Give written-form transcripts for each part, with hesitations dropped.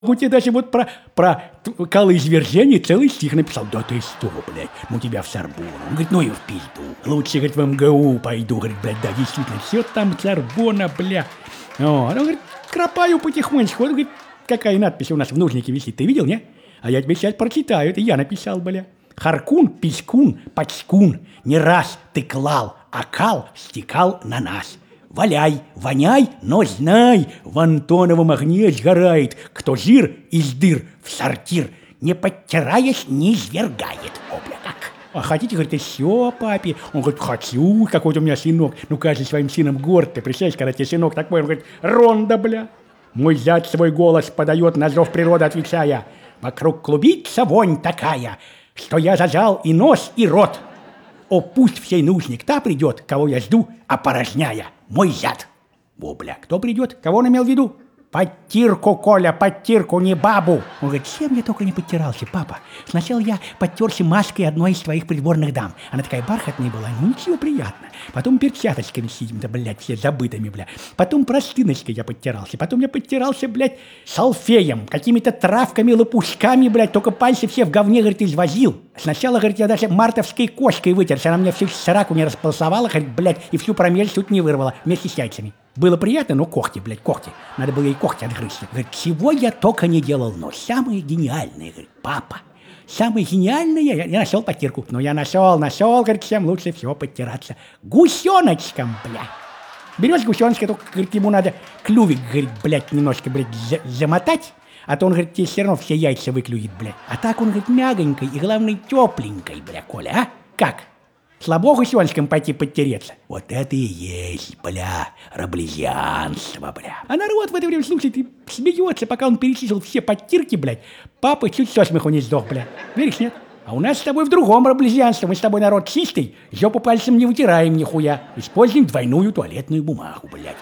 могу тебе даже вот про колоизвержение целый стих написал. Да ты что, блядь, ну тебя в Сорбонну. Он говорит, ну и в пизду. Лучше, говорит, в МГУ пойду. Говорит, блядь, да, действительно, все там Сорбонна, бля. Он говорит, кропаю потихонечку. Он говорит, какая надпись у нас в нужнике висит, ты видел, не? А я тебе сейчас прочитаю, это я написал, бля. Харкун, писькун, пачкун, не раз ты клал, а кал стекал на нас. Валяй, воняй, но знай, в Антоновом огне сгорает, кто жир из дыр в сортир, не подтираясь, не извергает. О, бля, как? А хотите, говорит, еще папе? Он говорит, хочу, какой-то у меня сынок. Ну, каждый своим сыном горд. Ты представляешь, когда тебе сынок такой, он говорит, ронда, бля. Мой зять свой голос подает, на зов природы отвечая. Вокруг клубится вонь такая, что я зажал и нос, и рот. О, пусть в сей нужник та придет, кого я жду, опорожняя мой зад. О, бля, кто придет? Кого он имел в виду? Подтирку, Коля, подтирку, не бабу. Он говорит, чем я только не подтирался, папа. Сначала я подтерся маской одной из твоих придворных дам. Она такая бархатная была, ну ничего, приятно. Потом перчаточками сидим-то, блядь, все забытыми, бля. Потом простыночкой я подтирался. Потом я подтирался, блядь, салфеем, какими-то травками, лопушками, блядь. Только пальцы все в говне, говорит, извозил. Сначала, говорит, я даже мартовской кошкой вытерся. Она мне всю сраку не располосовала, говорит, блядь, и всю промежность тут не вырвала вместе с яйцами. Было приятно, но когти, блядь, когти. Надо было ей когти отгрызть. Говорит, чего я только не делал, но самое гениальное, говорит, папа. Самое гениальное, я нашел подтирку. Ну, я нашел, говорит, всем лучше всего подтираться. Гусеночком, бля. Берешь гусеночка, только, говорит, ему надо клювик, говорит, блядь, немножко, блядь, замотать, а то он, говорит, тебе все равно все яйца выклюет, бля. А так он, говорит, мягонькой и, главное, тепленькой, бля, Коля, а? Как? Слабо гусеночком пойти подтереться? Вот это и есть, бля, раблезианство, бля. А народ в это время, слушай, ты смеется, пока он перечислил все подтирки, блядь. Папа чуть со смеху не сдох, бля. Веришь, нет? А у нас с тобой в другом раблезианство. Мы с тобой народ чистый, жопу пальцем не вытираем нихуя. Используем двойную туалетную бумагу, блядь.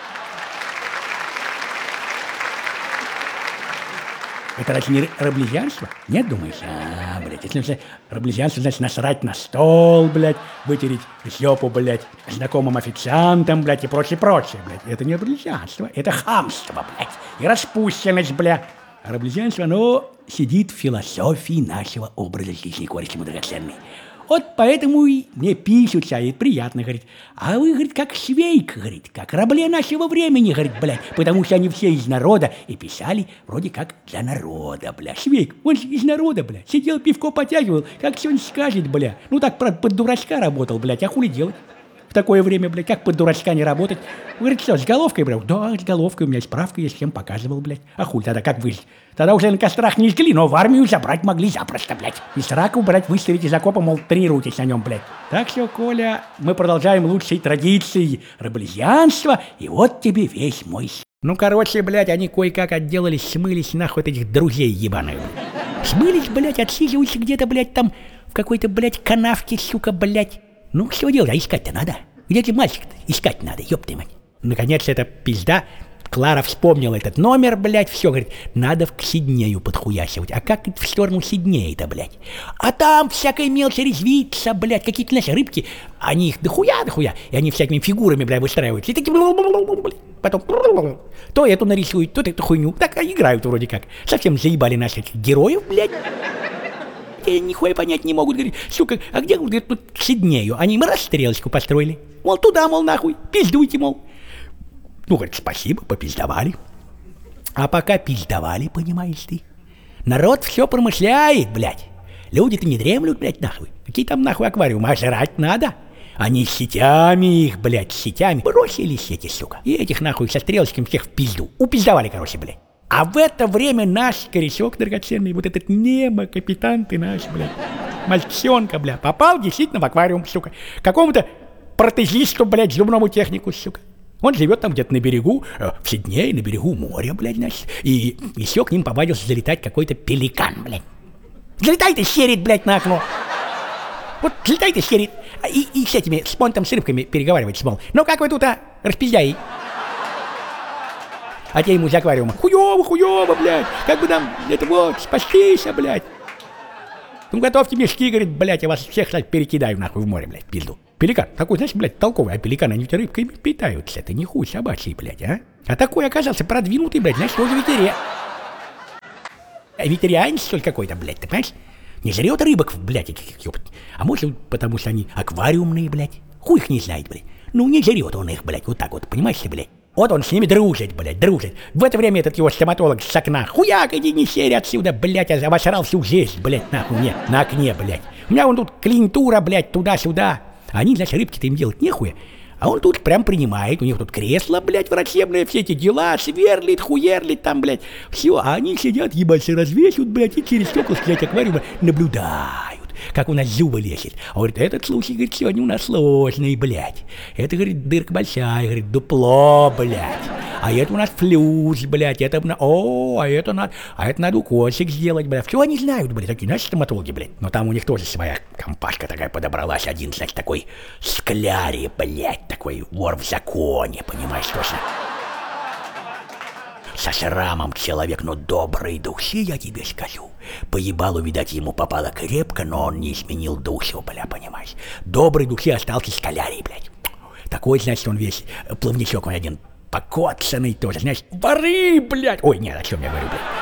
Это разве не раблезианство? Нет, думаешь? Блядь, если раблезианство, значит, насрать на стол, блядь, вытереть жопу, блядь, знакомым официантам, блядь, и прочее, блядь. Это не раблезианство, это хамство, блядь, и распущенность, блядь. А раблезианство, оно сидит в философии нашего образа жизни, короче, мой драгоценный. Вот поэтому и мне пишутся, и приятно, говорит. А вы, говорит, как Швейк, говорит, как рабли нашего времени, говорит, блядь. Потому что они все из народа и писали вроде как для народа, бля. Швейк, он же из народа, бля. Сидел, пивко потягивал, как что-нибудь скажет, бля. Ну так под дурачка работал, блядь, а хули делать? В такое время, блядь, как под дурачка не работать? Говорит, что, с головкой, блядь? Да, с головкой, у меня справка есть, всем показывал, блядь. А хуй тогда, как выжить? Тогда уже на кострах не жгли, но в армию забрать могли запросто, блядь. И сраку, блядь, выставить из окопа, мол, тренируйтесь на нем, блядь. Так что, Коля, мы продолжаем лучшей традиции раблезианства, и вот тебе весь мой... Ну, короче, блядь, они кое-как отделались, смылись нахуй от этих друзей ебаных. Смылись, блядь, отсиживаются где-то, блядь, там в какой-то, блядь, канавке, сука, блядь. Ну, что делать? А искать-то надо. Где же мальчик-то? Искать надо, ёпты мать. Наконец, эта пизда, Клара вспомнила этот номер, блядь, все, говорит, надо к Сиднею подхуясивать. А как в сторону Сиднея-то, блядь? А там всякая мелочь резвится, блядь, какие-то, знаешь, рыбки, они их дохуя, и они всякими фигурами, блядь, выстраиваются. И такие, потом то эту нарисуют, то эту хуйню. Так играют вроде как. Совсем заебали наших героев, блядь. Те нихуя понять не могут, говорит, сука, а где, говорит, тут к Сиднею? Они им раз стрелочку построили. Мол, туда, мол, нахуй, пиздуйте, мол. Ну, говорит, спасибо, попиздовали. А пока пиздовали, понимаешь ты, народ все промышляет, блядь. Люди-то не дремлют, блядь, нахуй. Какие там, нахуй, аквариумы, а жрать надо. Они с сетями их, блядь, с сетями бросили сети, сука. И этих, нахуй, со стрелочками всех в пизду. Упиздовали, короче, блядь. А в это время наш корешок драгоценный, вот этот Немо, капитан ты наш, блядь, мальчонка, блядь, попал действительно в аквариум, сука, какому-то протезисту, блядь, зубному технику, сука. Он живет там где-то на берегу, в Сиднее, на берегу моря, блядь, значит, и еще к ним повадился залетать какой-то пеликан, блядь. Залетай ты, серит, блядь, на окно. Вот залетай ты, серит, и с этими, с понтом, с рыбками переговаривать, мол, ну как вы тут, распиздяи? А те ему из аквариума, хуёво, блядь, как бы нам, это вот, спастись, блядь. Ну, готовьте мешки, говорит, блядь, я вас всех, кстати, перекидаю, нахуй, в море, блядь, пизду. Пеликан, такой, знаешь, блядь, толковый, а пеликаны, они рыбками питаются, это не хуй собачий, блядь, а? А такой оказался продвинутый, блядь, знаешь, тоже ветеринар. вегетарианец, что ли, какой-то, блядь, ты понимаешь? Не жрет рыбок, блядь, этих, ёпт. А может, потому что они аквариумные, блядь. Хуй их не знает, блядь. Ну, не жрет он их, блядь, вот так вот, понимаешь ли, блядь? Вот он с ними дружит, блядь, дружит. В это время этот его стоматолог с окна: хуяк, иди не серь отсюда, блядь, я обосрал всю жизнь, блядь, нахуй мне, на окне, блядь. У меня вон тут клиентура, блядь, туда-сюда. Они, значит, рыбки-то им делать нехуя. А он тут прям принимает, у них тут кресло, блядь, врачебное, все эти дела, сверлит, хуерлит там, блядь. Все, а они сидят, ебаться развесят, блядь, и через стекла, блядь, аквариума наблюдают, как у нас зубы лезет. А говорит, этот случай, говорит, сегодня у нас сложный, блядь. Это, говорит, дырка большая, говорит, дупло, блядь. А это у нас флюс, блядь, это, а это надо укосик сделать, блядь. Все они знают, блядь, такие наши стоматологи, блядь. Но там у них тоже своя компашка такая подобралась. Один, значит, такой скляри, блядь, такой вор в законе, понимаешь, точно. Со шрамом человек, но доброй души, я тебе скажу. По ебалу, видать, ему попало крепко, но он не изменил душу, бля, понимаешь. Доброй души остался скалярий, блядь. Такой, значит, он весь плавничок, он один покоцанный тоже, знаешь, воры, блядь. Ой, нет, о чем я говорю, блядь.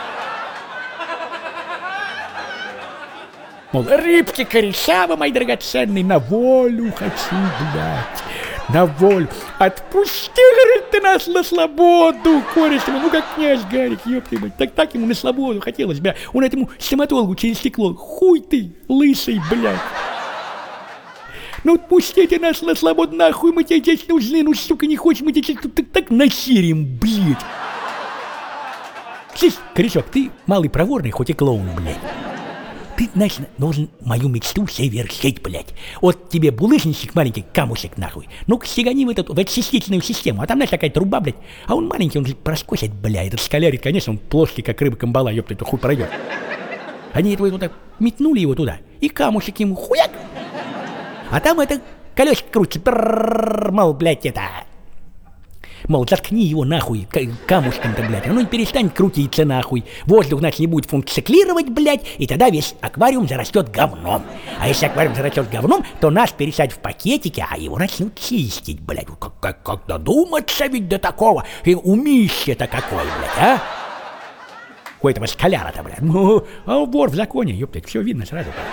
Мол, рыбки, кореша вы, мои драгоценные, на волю хочу, блядь. На волю. Отпусти, говорит, ты нас на свободу, кореш, ну как князь Гарик, ёпты, блядь. Так ему на свободу хотелось, бля. Он этому стоматологу через стекло: хуй ты, лысый, блядь. Ну отпустите нас на свободу, нахуй мы тебе здесь нужны, ну сука, не хочешь, мы тебе тут так насирим, блядь. Слышь, корешок, ты малый проворный, хоть и клоун, блядь. Ты, значит, должен мою мечту совершить, блядь. Вот тебе булыжничек маленький, камушек, нахуй. Ну-ка, стегани в эту очистительную систему. А там, знаешь, такая труба, блядь. А он маленький, он же проскочит, блядь. Этот скалярит, конечно, он плоский, как рыба камбала, ёпта, это хуй пройдет. Они этого вот так метнули его туда, и камушек ему хуяк. А там это колесико крутится, мол, блядь, это... Мол, заткни его нахуй, камушком-то, блядь, оно не перестанет крутиться нахуй. Воздух, значит, не будет функционировать, блядь, и тогда весь аквариум зарастет говном. А если аквариум зарастет говном, то нас пересадят в пакетики, а его начнут чистить, блядь. Как додуматься ведь до такого? И умище-то какой, блядь, а? У этого скаляра-то, блядь. Ну, а вор в законе, ёптать, все видно сразу, блядь.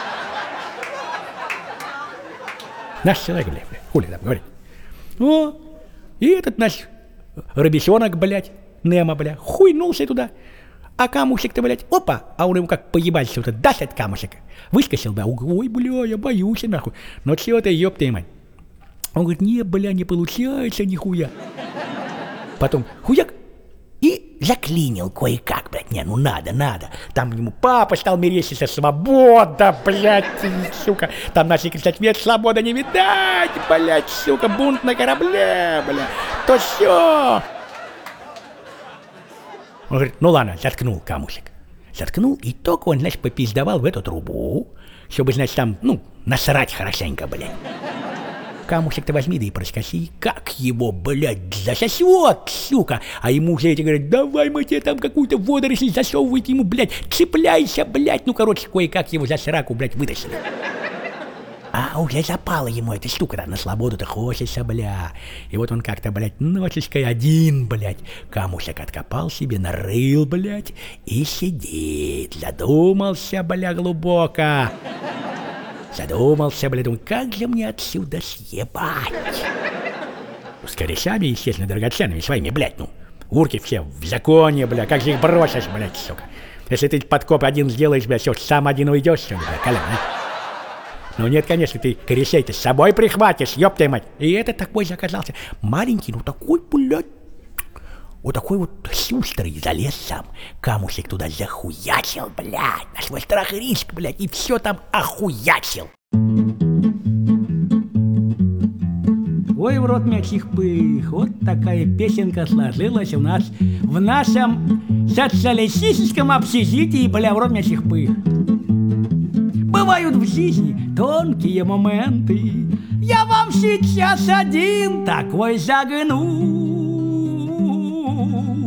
Наш человек, блядь, хули там говорит. О, и этот наш рыбесенок, блядь, Немо, блядь, хуйнулся туда. А камушек-то, блядь, опа, а он ему как поебался, вот даст этот камушек. Выскочил, да, ой, бля, я боюсь, нахуй. Но все это, ёпта мать. Он говорит, не, бля, не получается нихуя. Потом хуяк и заклинил кое-как, блядь, не, ну надо. Там ему папа стал мерещиться: свобода, блядь, сука. Там начали кричать: нет, свобода не видать, блядь, сука, бунт на корабле, блядь, то все. Он говорит, ну ладно, заткнул камушек. Заткнул, и только он, значит, попиздовал в эту трубу, чтобы, значит, там, ну, насрать хорошенько, блядь. Камушек-то возьми, да и проскоси, как его, блядь, засосет, сука. А ему уже эти говорят: давай мы тебе там какую-то водоросль засовывайте ему, блядь, цепляйся, блядь. Ну, короче, кое-как его за сраку, блядь, вытащили. А уже запала ему эта штука-то, на свободу-то хочется, бля. И вот он как-то, блядь, ночечкой один, блядь, камушек откопал себе, нарыл, блядь, и сидит, задумался, бля, глубоко. Задумался, бля, думаю, как же мне отсюда съебать? С корешами, естественно, драгоценными своими, блядь, ну, урки все в законе, бля, как же их бросишь, блядь, сука. Если ты подкоп один сделаешь, бля, все, сам один уйдешь, что ли, бля, Колян, а? Ну нет, конечно, ты корешей-то с собой прихватишь, ёпта мать. И этот такой же оказался маленький, ну такой, блядь, вот такой вот шустрый, залез сам, камушек туда захуячил, блядь, на свой страх и риск, блядь, и все там охуячил. Ой, в рот мячих пых, вот такая песенка сложилась у нас в нашем социалистическом общежитии, бля, в рот мячих пых. Бывают в жизни тонкие моменты, я вам сейчас один такой загну.